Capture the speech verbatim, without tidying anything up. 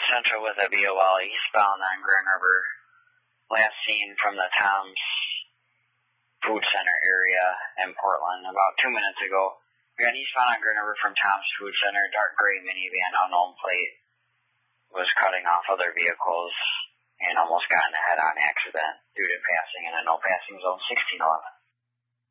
Central with a B O L eastbound on Grand River. Last seen from the Tom's Food Center area in Portland about two minutes ago. We got eastbound on Grand River from Tom's Food Center. Dark gray minivan, unknown plate, was cutting off other vehicles and almost got in a head-on accident due to passing in a no-passing zone sixteen eleven.